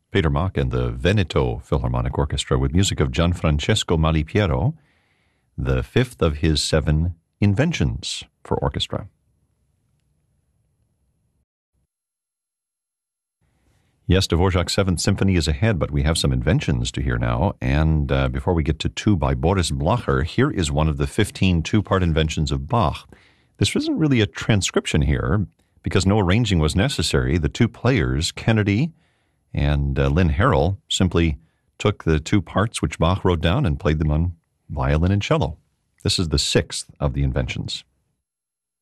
Peter Mach and the Veneto Philharmonic Orchestra with music of Gianfrancesco Malipiero, the fifth of his 7 inventions for orchestra. Yes, Dvorak's 7th Symphony is ahead, but we have some inventions to hear now. And before we get to 2 by Boris Blacher, here is one of the 15 two-part inventions of Bach. This wasn't really a transcription here because no arranging was necessary. The 2 players, Kennedy and Lynn Harrell, simply took the 2 parts which Bach wrote down and played them on violin and cello. This is the 6th of the inventions.